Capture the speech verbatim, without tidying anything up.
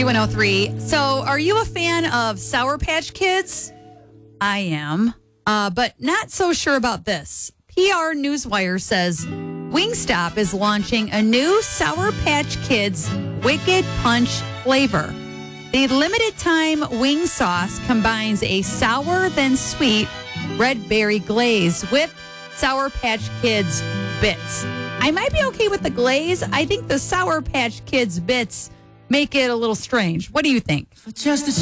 B one oh three. So, are you a fan of Sour Patch Kids? I am, uh, but not so sure about this. P R Newswire says Wingstop is launching a new Sour Patch Kids Wicked Punch flavor. The limited time wing sauce combines a sour then sweet red berry glaze with Sour Patch Kids bits. I might be okay with the glaze. I think the Sour Patch Kids bits make it a little strange. What do you think? Just